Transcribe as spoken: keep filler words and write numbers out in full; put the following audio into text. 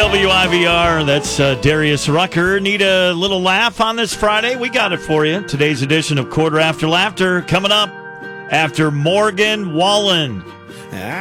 W I V R, that's uh, Darius Rucker. Need a little laugh on this Friday? We got it for you. Today's edition of Quarter After Laughter coming up after Morgan Wallen.